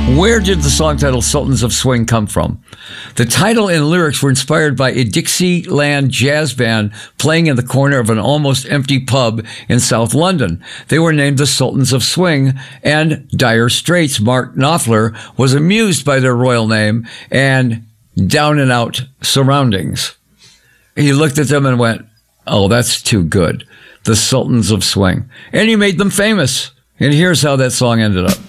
Where did the song title Sultans of Swing come from? The title and lyrics were inspired by a Dixieland jazz band playing in the corner of an almost empty pub in South London. They were named the Sultans of Swing, and Dire Straits' Mark Knopfler was amused by their royal name and down-and-out surroundings. He looked at them and went, "Oh, that's too good. The Sultans of Swing." And he made them famous. And here's how that song ended up.